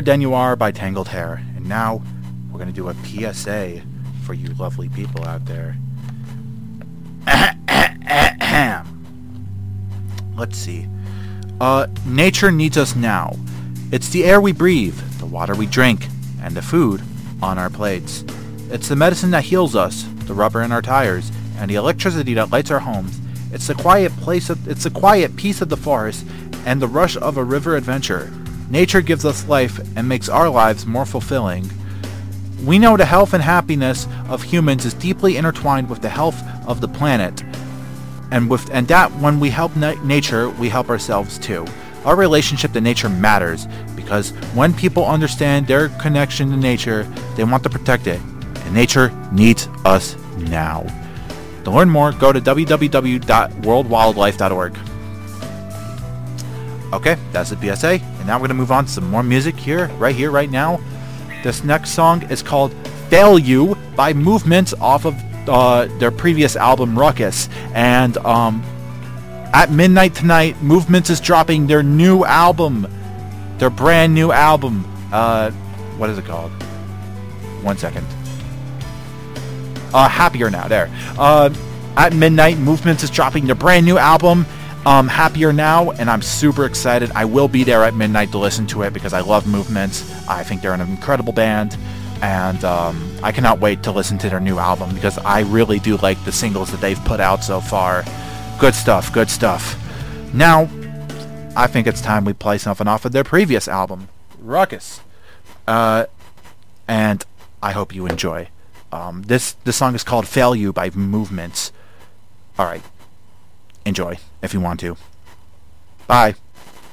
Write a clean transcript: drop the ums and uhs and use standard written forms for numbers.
Deeper Than You Are by Tangled Hair. And now we're going to do a PSA for you lovely people out there. Let's see. Nature needs us now. It's the air we breathe, the water we drink, and the food on our plates. It's the medicine that heals us, the rubber in our tires, and the electricity that lights our homes. It's the quiet peace of the forest and the rush of a river adventure. Nature gives us life and makes our lives more fulfilling. We know the health and happiness of humans is deeply intertwined with the health of the planet. And that when we help nature, we help ourselves too. Our relationship to nature matters because when people understand their connection to nature, they want to protect it. And nature needs us now. To learn more, go to www.worldwildlife.org. Okay, that's the PSA. And now we're going to move on to some more music right now. This next song is called Fail You by Movements off of their previous album Ruckus. And at midnight tonight, Movements is dropping their new album. Their brand new album. What is it called? 1 second. Happier Now. There. At midnight, Movements is dropping their brand new album, Happier Now, and I'm super excited. I will be there at midnight to listen to it because I love Movements. I think they're an incredible band, and I cannot wait to listen to their new album because I really do like the singles that they've put out so far. Good stuff, good stuff. Now, I think it's time we play something off of their previous album, Ruckus. And I hope you enjoy. This song is called Fail You by Movements. Alright. Enjoy, if you want to. Bye.